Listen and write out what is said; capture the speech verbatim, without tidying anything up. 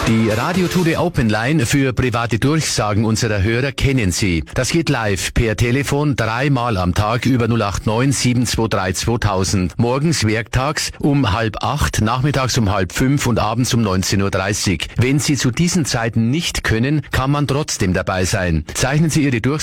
Die Radio Today Open Line für private Durchsagen unserer Hörer kennen Sie. Das geht live per Telefon dreimal am Tag über null acht neun sieben zwei drei zweitausend. Morgens werktags um halb acht, nachmittags um halb fünf und abends um neunzehn Uhr dreißig. Wenn Sie zu diesen Zeiten nicht können, kann man trotzdem dabei sein. Zeichnen Sie Ihre Durchsagen